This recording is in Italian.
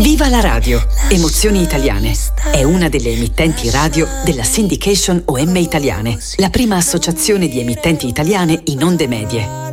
Viva la radio! Emozioni Italiane è una delle emittenti radio della Syndication OM Italiane, la prima associazione di emittenti italiane in onde medie.